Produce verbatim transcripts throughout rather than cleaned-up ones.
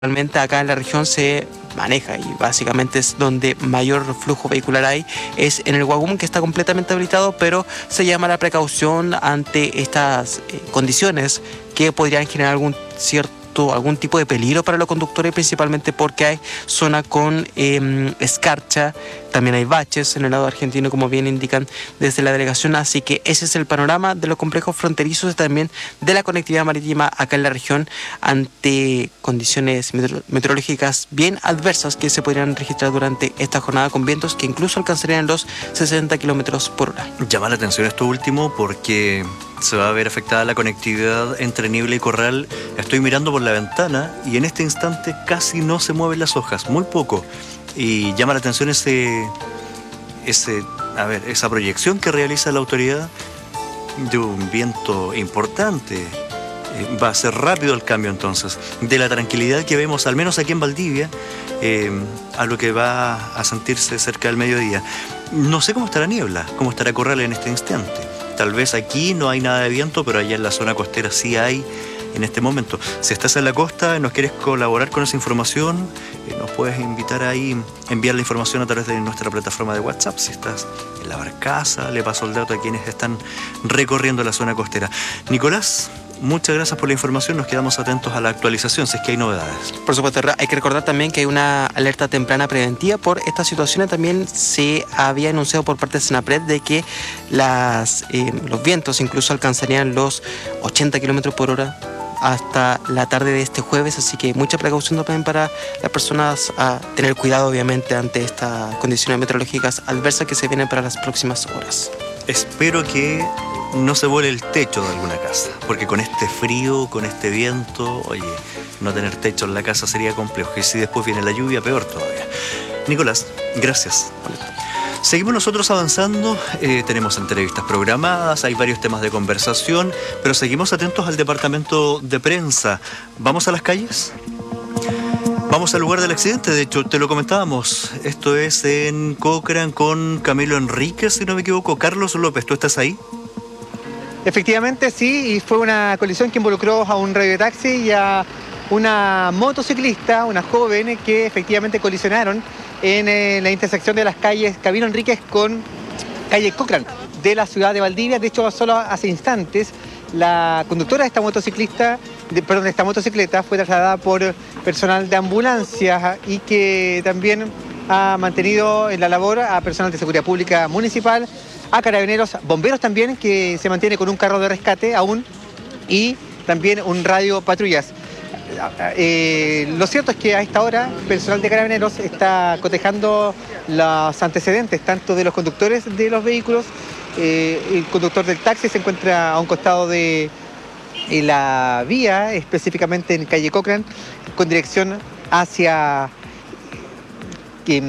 Realmente acá en la región se maneja y básicamente es donde mayor flujo vehicular hay, es en el Guagum, que está completamente habilitado, pero se llama la precaución ante estas eh, condiciones que podrían generar algún cierto algún tipo de peligro para los conductores, principalmente porque hay zona con eh, escarcha, también hay baches en el lado argentino, como bien indican desde la delegación, así que ese es el panorama de los complejos fronterizos y también de la conectividad marítima acá en la región ante condiciones meteor meteorológicas bien adversas que se podrían registrar durante esta jornada, con vientos que incluso alcanzarían los sesenta kilómetros por hora. Llama la atención esto último porque se va a ver afectada la conectividad entre Niebla y Corral. Estoy mirando por la ventana y en este instante casi no se mueven las hojas, muy poco. Y llama la atención ese, ese, a ver, esa proyección que realiza la autoridad de un viento importante. Eh, va a ser rápido el cambio entonces, de la tranquilidad que vemos, al menos aquí en Valdivia, eh, a lo que va a sentirse cerca del mediodía. No sé cómo estará Niebla, cómo estará Corral en este instante. Tal vez aquí no hay nada de viento, pero allá en la zona costera sí hay en este momento. Si estás en la costa y nos quieres colaborar con esa información, eh, nos puedes invitar ahí, enviar la información a través de nuestra plataforma de WhatsApp. Si estás en la barcaza, le paso el dato a quienes están recorriendo la zona costera. Nicolás, muchas gracias por la información. Nos quedamos atentos a la actualización si es que hay novedades. Por supuesto, hay que recordar también que hay una alerta temprana preventiva por estas situaciones. También se había anunciado por parte de Senapred de que las, eh, los vientos incluso alcanzarían los ochenta kilómetros por hora hasta la tarde de este jueves, así que mucha precaución también para las personas, a tener cuidado obviamente ante estas condiciones meteorológicas adversas que se vienen para las próximas horas. Espero que no se vuele el techo de alguna casa, porque con este frío, con este viento, oye, no tener techo en la casa sería complejo, y si después viene la lluvia, peor todavía. Nicolás, gracias. Seguimos nosotros avanzando, eh, tenemos entrevistas programadas, hay varios temas de conversación, pero seguimos atentos al departamento de prensa. ¿Vamos a las calles? Vamos al lugar del accidente, de hecho, te lo comentábamos. Esto es en Cochrane con Camilo Enríquez, si no me equivoco. Carlos López, ¿tú estás ahí? Efectivamente, sí, y fue una colisión que involucró a un radiotaxi y a una motociclista, una joven, que efectivamente colisionaron en eh, la intersección de las calles Camilo Enríquez con calle Cochrane de la ciudad de Valdivia. De hecho, solo hace instantes la conductora de esta motociclista, de, perdón, de esta motocicleta fue trasladada por personal de ambulancias y que también ha mantenido en la labor a personal de seguridad pública municipal, a carabineros, bomberos también, que se mantiene con un carro de rescate aún, y también un radio patrullas. Eh, lo cierto es que a esta hora el personal de carabineros está cotejando los antecedentes tanto de los conductores de los vehículos. Eh, el conductor del taxi se encuentra a un costado de eh, la vía, específicamente en calle Cochrane, con dirección hacia eh,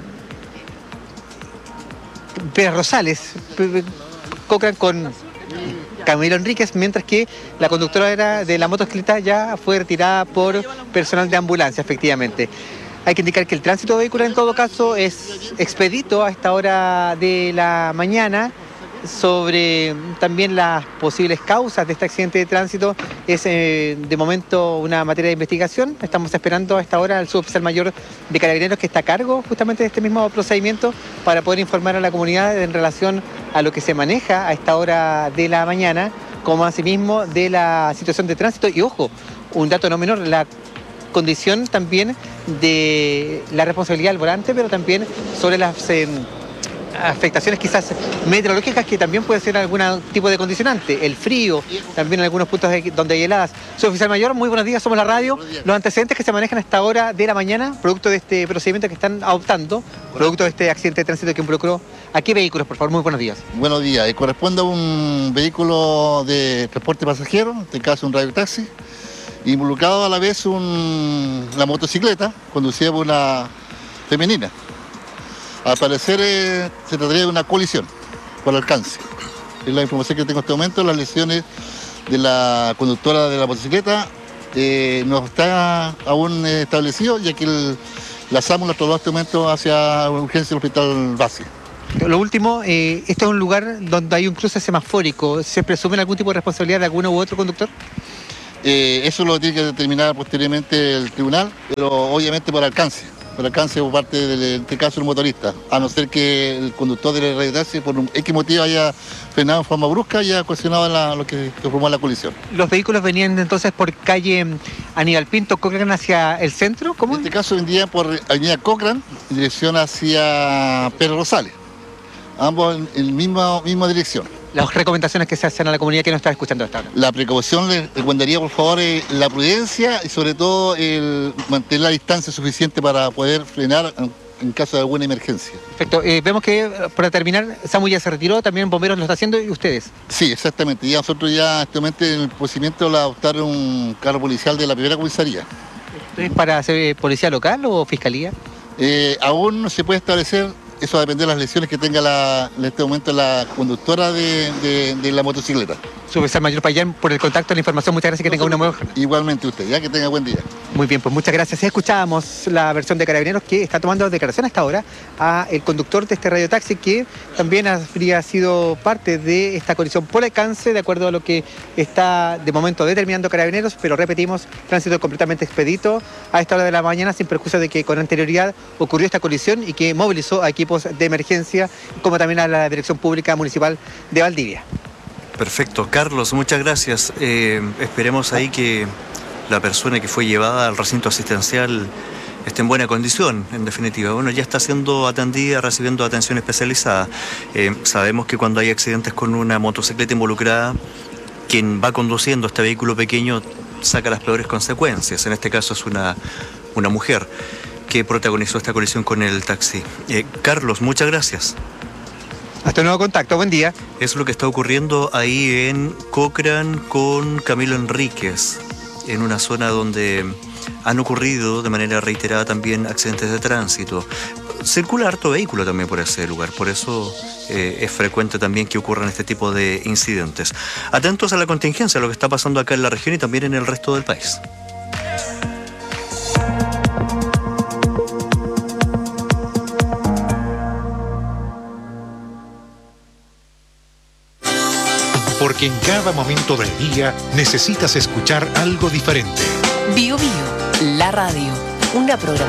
Pérez Rosales, Cochrane con Camilo Enríquez, mientras que la conductora era de la motocicleta ya fue retirada por personal de ambulancia, efectivamente. Hay que indicar que el tránsito vehicular en todo caso es expedito a esta hora de la mañana. Sobre también las posibles causas de este accidente de tránsito es eh, de momento una materia de investigación. Estamos esperando a esta hora al suboficial mayor de Carabineros, que está a cargo justamente de este mismo procedimiento, para poder informar a la comunidad en relación a lo que se maneja a esta hora de la mañana, como asimismo de la situación de tránsito. Y ojo, un dato no menor, la condición también de la responsabilidad al volante, pero también sobre las Eh, afectaciones quizás meteorológicas, que también puede ser algún tipo de condicionante, el frío, también en algunos puntos de, donde hay heladas. Soy oficial mayor, muy buenos días, somos la radio. Los antecedentes que se manejan a esta hora de la mañana, producto de este procedimiento que están adoptando, producto de este accidente de tránsito que involucró a qué vehículos, por favor, muy buenos días. Buenos días, corresponde a un vehículo de transporte pasajero, en este caso un radiotaxi, involucrado a la vez un, la motocicleta conducida por una femenina. Al parecer eh, se trataría de una colisión por alcance. Es la información que tengo en este momento. Las lesiones de la conductora de la motocicleta eh, no está aún eh, establecido, ya que el, la SAMU la trasladó en este momento hacia urgencia del hospital base. Lo último, eh, ¿esto es un lugar donde hay un cruce semafórico? ¿Se presume algún tipo de responsabilidad de alguno u otro conductor? Eh, eso lo tiene que determinar posteriormente el tribunal, pero obviamente por alcance. Por alcance por parte, del, en este caso, el motorista. A no ser que el conductor del radiotaxi, por un X motivo, haya frenado en forma brusca y haya ocasionado la, lo que, que formó la colisión. ¿Los vehículos venían entonces por calle Aníbal Pinto, Cochrane hacia el centro? ¿Cómo? En este caso vendían por avenida Cochrane, en dirección hacia Pedro Rosales. Ambos en, en misma, misma dirección. Las recomendaciones que se hacen a la comunidad que nos está escuchando hasta ahora. La precaución, les recomendaría por favor eh, la prudencia y sobre todo el mantener la distancia suficiente para poder frenar en, en caso de alguna emergencia. Perfecto. Eh, vemos que, para terminar, SAMU ya se retiró, también Bomberos lo está haciendo y ustedes. Sí, exactamente. Ya nosotros ya actualmente en el procedimiento la adoptar un carro policial de la primera comisaría. ¿Es para ser eh, policía local o fiscalía? Eh, aún no se puede establecer. Eso va a depender de las lesiones que tenga la, en este momento la conductora de, de, de la motocicleta. Subesar Mayor Payán, por el contacto, la información, muchas gracias, que tenga una buena jornada. Igualmente usted, ya que tenga buen día. Muy bien, pues muchas gracias. Escuchábamos la versión de Carabineros, que está tomando declaración hasta ahora a el conductor de este radiotaxi, que también habría sido parte de esta colisión por alcance, de acuerdo a lo que está de momento determinando Carabineros, pero repetimos, tránsito completamente expedito a esta hora de la mañana, sin perjuicio de que con anterioridad ocurrió esta colisión y que movilizó a equipos de emergencia, como también a la Dirección Pública Municipal de Valdivia. Perfecto. Carlos, muchas gracias. Eh, esperemos ahí que la persona que fue llevada al recinto asistencial esté en buena condición, en definitiva. Bueno, ya está siendo atendida, recibiendo atención especializada. Eh, sabemos que cuando hay accidentes con una motocicleta involucrada, quien va conduciendo este vehículo pequeño saca las peores consecuencias. En este caso es una, una mujer que protagonizó esta colisión con el taxi. Eh, Carlos, muchas gracias. Hasta un nuevo contacto, buen día. Es lo que está ocurriendo ahí en Cochrane con Camilo Enríquez, en una zona donde han ocurrido de manera reiterada también accidentes de tránsito. Circula harto vehículo también por ese lugar, por eso eh, es frecuente también que ocurran este tipo de incidentes. Atentos a la contingencia, a lo que está pasando acá en la región y también en el resto del país. Porque en cada momento del día necesitas escuchar algo diferente. Bio Bio, la radio, una programación